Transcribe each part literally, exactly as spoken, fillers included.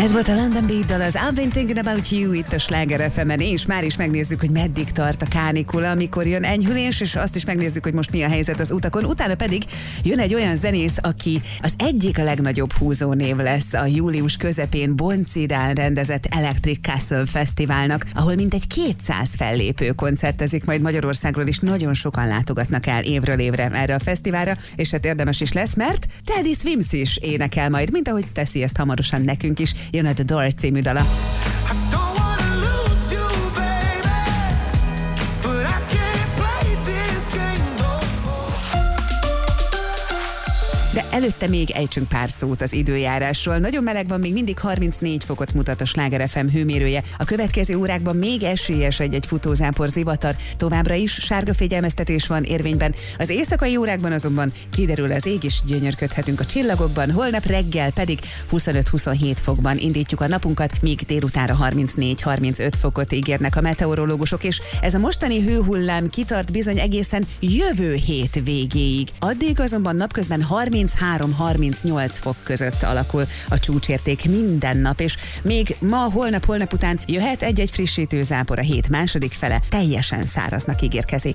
Ez volt a London Beat dal, az I've been thinking about you itt a Sláger ef emen, és már is megnézzük, hogy meddig tart a kánikula, amikor jön enyhülés, és azt is megnézzük, hogy most mi a helyzet az utakon. Utána pedig jön egy olyan zenész, aki az egyik a legnagyobb húzónév lesz a július közepén Boncidán rendezett Electric Castle Fesztiválnak, ahol mintegy kétszáz fellépő koncertezik majd Magyarországról, is nagyon sokan látogatnak el évről évre erre a fesztiválra, és hát érdemes is lesz, mert Teddy Swims is énekel majd, mint ahogy teszi ezt hamarosan nekünk is. Jön a The Door című dala. De előtte még ejtsünk pár szót az időjárásról. Nagyon meleg van, még mindig harmincnégy fokot mutat a Sláger ef em hőmérője. A következő órákban még esélyes egy-egy futózápor, zivatar. Továbbra is sárga figyelmeztetés van érvényben. Az éjszakai órákban azonban kiderül az ég, és gyönyörködhetünk a csillagokban. Holnap reggel pedig huszonöt-huszonhét fokban indítjuk a napunkat, míg délutánra harmincnégy-harmincöt fokot ígérnek a meteorológusok, és ez a mostani hőhullám kitart bizony egészen jövő hét végéig. Addig azonban napközben harminchárom-harmincnyolc fok között alakul a csúcsérték minden nap, és még ma, holnap, holnap után jöhet egy-egy frissítő zápor, a hét második fele teljesen száraznak ígérkezik.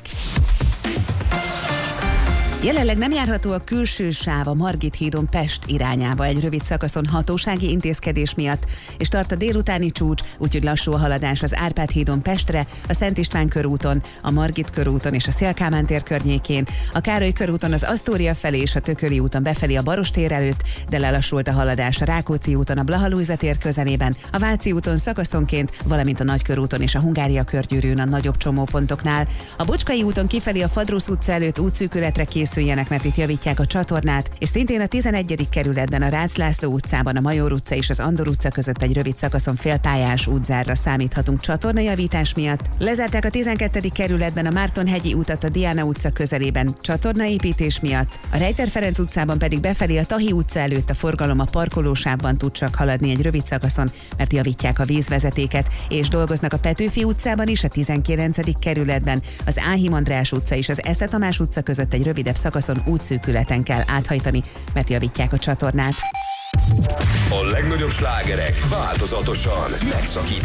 Jelenleg nem járható a külső sáv a Margit hídon Pest irányába egy rövid szakaszon hatósági intézkedés miatt, és tart a délutáni csúcs, úgyhogy lassú a haladás az Árpád hídon Pestre, a Szent István körúton, a Margit körúton és a Széll-Kálmán tér környékén, a Károly körúton az Asztória felé és a Tököli úton befelé a Barostér előtt, de lelassult a haladás a Rákóczi úton a Blaha-Lujza tér közelében, a Váci úton szakaszonként, valamint a Nagykörúton és a Hungária körgyűrűn a nagyobb csomópontoknál. A Bocskai úton kifelé a Fadrusz utca előtt útszűkületre készüljenek, mert itt javítják a csatornát, és szintén a tizenegyedik kerületben a Rácz László utcában a Major utca és az Andor utca között egy rövid szakaszon félpályás útzárra számíthatunk csatornajavítás miatt. Lezárták a tizenkettedik kerületben a Mártonhegyi utat a Diana utca közelében csatornaépítés miatt, a Rejter Ferenc utcában pedig befelé a Tahi utca előtt a forgalom a parkolósávban tud csak haladni egy rövid szakaszon, mert javítják a vízvezetéket, és dolgoznak a Petőfi utcában is a tizenkilencedik kerületben, az Áhim András utca és az Esze Tamás utca között egy rövidebb szakaszon útszűkületen kell áthajtani, mert javítják a csatornát. A legnagyobb slágerek változatosan megszakítottak.